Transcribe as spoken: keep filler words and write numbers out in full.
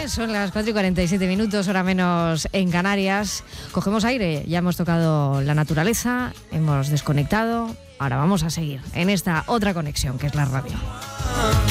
tarde, son las cuatro y cuarenta y siete minutos, hora menos en Canarias. Cogemos aire, ya hemos tocado la naturaleza, hemos desconectado. Ahora vamos a seguir en esta otra conexión que es la radio.